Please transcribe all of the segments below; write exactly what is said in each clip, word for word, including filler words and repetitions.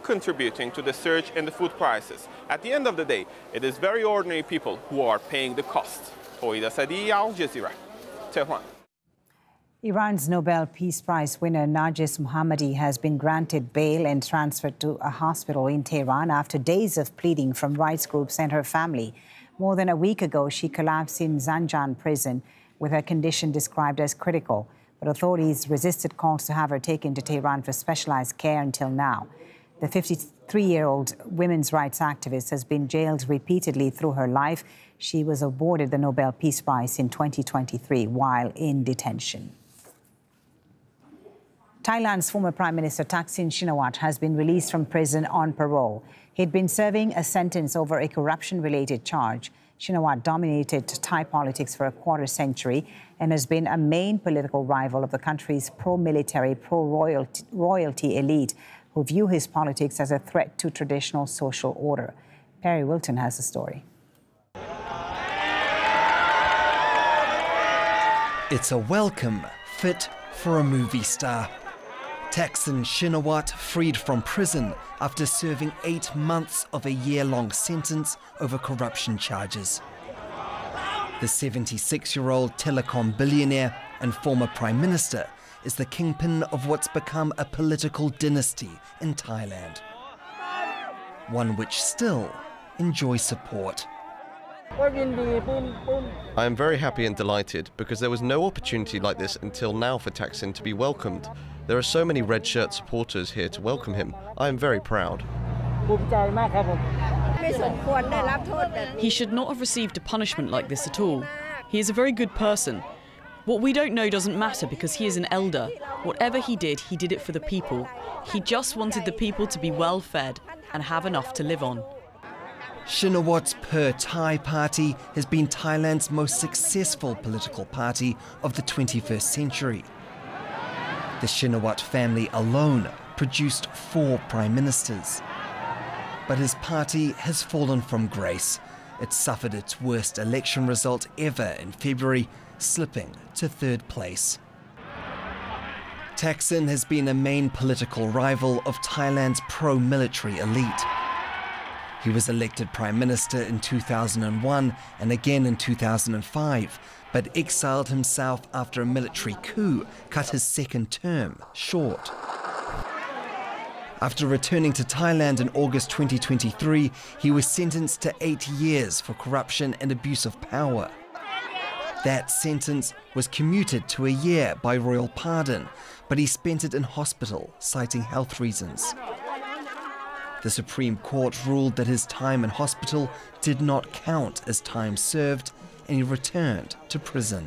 contributing to the surge in the food prices. At the end of the day, it is very ordinary people who are paying the cost. Fouida Sadi, Al Jazeera, Tehran. Iran's Nobel Peace Prize winner Narges Mohammadi has been granted bail and transferred to a hospital in Tehran after days of pleading from rights groups and her family. More than a week ago, she collapsed in Zanjan prison with her condition described as critical. But authorities resisted calls to have her taken to Tehran for specialized care until now. The fifty-three-year-old women's rights activist has been jailed repeatedly through her life. She was awarded the Nobel Peace Prize in twenty twenty-three while in detention. Thailand's former Prime Minister Thaksin Shinawatra has been released from prison on parole. He'd been serving a sentence over a corruption-related charge. Shinawatra dominated Thai politics for a quarter century and has been a main political rival of the country's pro-military, pro-royalty elite, who view his politics as a threat to traditional social order. Perry Wilton has the story. It's a welcome fit for a movie star. Thaksin Shinawatra freed from prison after serving eight months of a year-long sentence over corruption charges. The seventy-six-year-old telecom billionaire and former prime minister is the kingpin of what's become a political dynasty in Thailand, one which still enjoys support. I am very happy and delighted because there was no opportunity like this until now for Thaksin to be welcomed. There are so many red shirt supporters here to welcome him. I am very proud. He should not have received a punishment like this at all. He is a very good person. What we don't know doesn't matter because he is an elder. Whatever he did, he did it for the people. He just wanted the people to be well fed and have enough to live on. Shinawatra's Per Thai Party has been Thailand's most successful political party of the twenty-first century. The Shinawatra family alone produced four prime ministers. But his party has fallen from grace. It suffered its worst election result ever in February, slipping to third place. Thaksin has been a main political rival of Thailand's pro-military elite. He was elected Prime Minister in two thousand one and again in two thousand five, but exiled himself after a military coup cut his second term short. After returning to Thailand in August twenty twenty-three, he was sentenced to eight years for corruption and abuse of power. That sentence was commuted to a year by royal pardon, but he spent it in hospital, citing health reasons. The Supreme Court ruled that his time in hospital did not count as time served, and he returned to prison.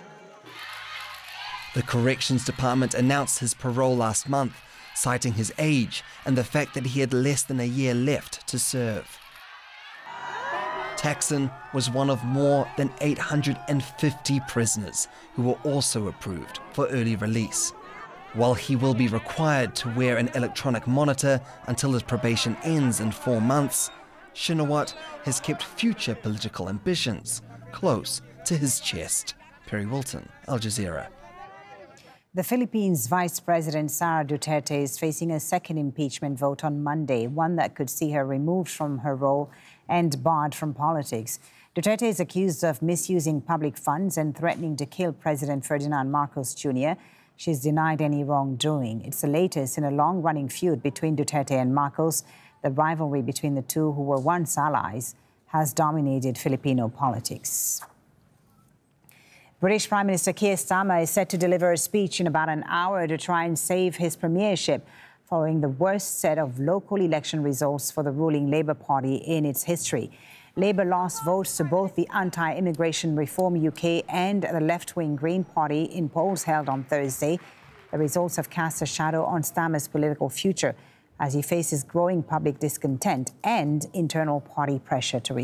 The Corrections Department announced his parole last month, citing his age and the fact that he had less than a year left to serve. Thaksin was one of more than eight hundred fifty prisoners who were also approved for early release. While he will be required to wear an electronic monitor until his probation ends in four months, Shinawatra has kept future political ambitions close to his chest. Perry Wilton, Al Jazeera. The Philippines Vice President Sara Duterte is facing a second impeachment vote on Monday, one that could see her removed from her role and barred from politics. Duterte is accused of misusing public funds and threatening to kill President Ferdinand Marcos Junior She's denied any wrongdoing. It's the latest in a long-running feud between Duterte and Marcos. The rivalry between the two, who were once allies, has dominated Filipino politics. British Prime Minister Keir Starmer is set to deliver a speech in about an hour to try and save his premiership following the worst set of local election results for the ruling Labour Party in its history. Labour lost votes to both the anti-immigration Reform U K and the left-wing Green Party in polls held on Thursday. The results have cast a shadow on Starmer's political future as he faces growing public discontent and internal party pressure to